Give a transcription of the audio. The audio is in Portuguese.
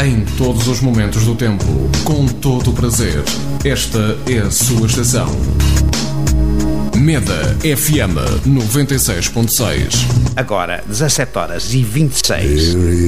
em todos os momentos do tempo, com todo o prazer. Esta é a sua estação. Meda FM 96.6. Agora, 17h26.